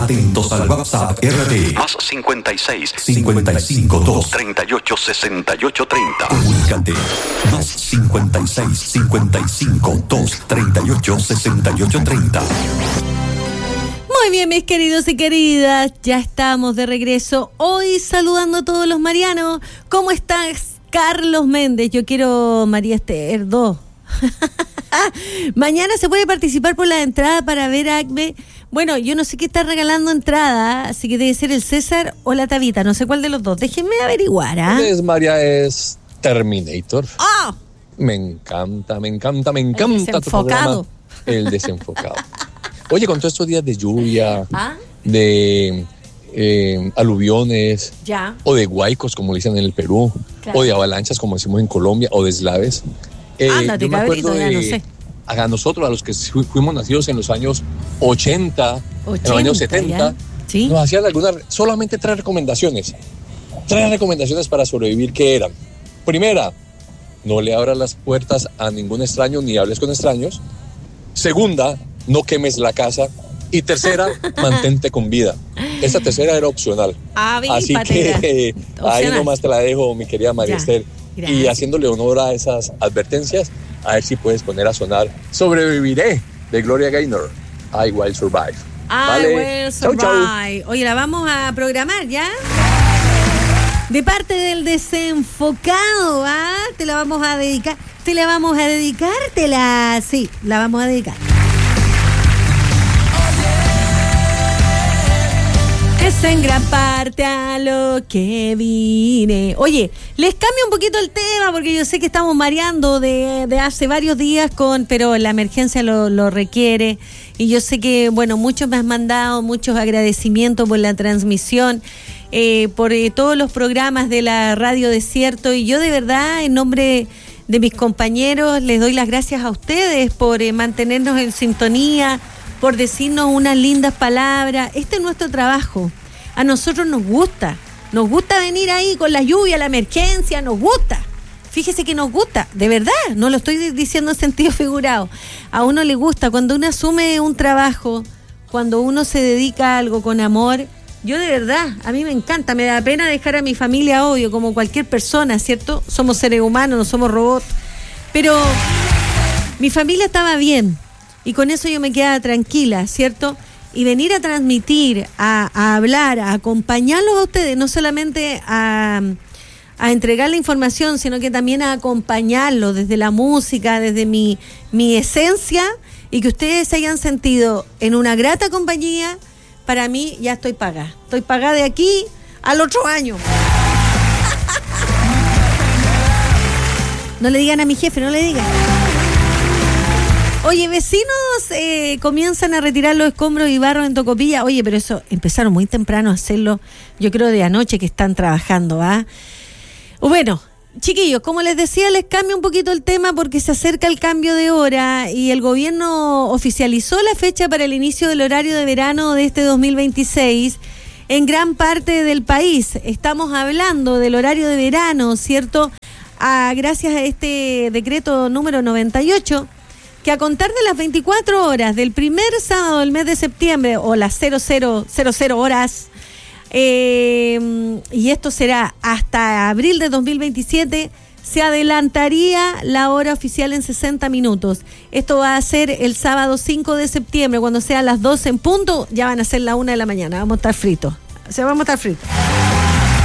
Atentos al WhatsApp RD. Más 56 55 2 38 68 30. Comunícate. Más 56 55 2 38 68 30. Muy bien, mis queridos y queridas, ya estamos de regreso. Hoy saludando a todos los marianos. ¿Cómo estás, Carlos Méndez? Yo quiero María Esther 2. Mañana se puede participar por la entrada para ver a Acme. Bueno, yo no sé qué está regalando entrada, así que debe ser el César o la Tabita, no sé cuál de los dos. Déjenme averiguar, ¿ah? María es Terminator. ¡Ah! Me encanta El tu programa. El desenfocado. Oye, con todos estos días de lluvia, de aluviones, ya, o de huaicos, como dicen en el Perú, claro, o de avalanchas, como decimos en Colombia, o de eslaves. Ándate, yo me acuerdo cabrito, de, ya no sé. a nosotros, a los que fuimos nacidos en los años 80 en los años 70, ¿sí? Nos hacían solamente 3 recomendaciones. 3 recomendaciones para sobrevivir, que eran: primera, no le abras las puertas a ningún extraño ni hables con extraños. Segunda, no quemes la casa. Y tercera, mantente con vida. Esta tercera era opcional. Así que ahí nomás te la dejo, mi querida María Esther. Y haciéndole honor a esas advertencias, a ver si puedes poner a sonar Sobreviviré, de Gloria Gaynor. I Will Survive. I Will Survive. Chau. Oye, la vamos a programar, ¿ya? De parte del desenfocado, ¿ah? Te la vamos a dedicar. Sí, la vamos a dedicar. Es en gran parte a lo que vine. Oye, les cambio un poquito el tema porque yo sé que estamos mareando de hace varios días pero la emergencia lo requiere. Y yo sé que, bueno, muchos me han mandado muchos agradecimientos por la transmisión, por todos los programas de la Radio Desierto. Y yo de verdad, en nombre de mis compañeros, les doy las gracias a ustedes por mantenernos en sintonía, por decirnos unas lindas palabras. Este es nuestro trabajo. A nosotros nos gusta venir ahí con la lluvia, la emergencia, nos gusta. Fíjese que nos gusta, de verdad, no lo estoy diciendo en sentido figurado. A uno le gusta, cuando uno asume un trabajo, cuando uno se dedica a algo con amor. Yo de verdad, a mí me encanta, me da pena dejar a mi familia, obvio, como cualquier persona, ¿cierto? Somos seres humanos, no somos robots. Pero mi familia estaba bien y con eso yo me quedaba tranquila, ¿cierto? Y venir a transmitir, a hablar, a acompañarlos a ustedes, no solamente a entregar la información, sino que también a acompañarlos desde la música, desde mi esencia, y que ustedes se hayan sentido en una grata compañía. Para mí ya estoy pagada de aquí al otro año. No le digan a mi jefe, no le digan. Oye, vecinos comienzan a retirar los escombros y barro en Tocopilla. Oye, pero eso empezaron muy temprano a hacerlo, yo creo de anoche que están trabajando, ¿ah? Bueno, chiquillos, como les decía, les cambio un poquito el tema porque se acerca el cambio de hora y el gobierno oficializó la fecha para el inicio del horario de verano de este 2026 en gran parte del país. Estamos hablando del horario de verano, ¿cierto? Gracias a este decreto número 98, que a contar de las 24 horas del primer sábado del mes de septiembre, o las 0000 horas, y esto será hasta abril de 2027, se adelantaría la hora oficial en 60 minutos. Esto va a ser el sábado 5 de septiembre, cuando sea las 12 en punto, ya van a ser la 1 de la mañana, vamos a estar fritos.